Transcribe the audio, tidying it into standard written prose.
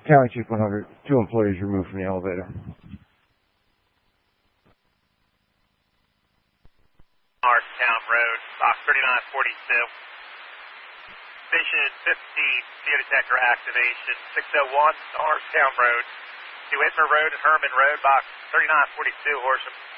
County Chief 100, 2 employees removed from the elevator. Town Road, box 3942. Station 15, CO detector activation, 601 Town Road, to Whitmer Road and Herman Road, box 3942, Horsham.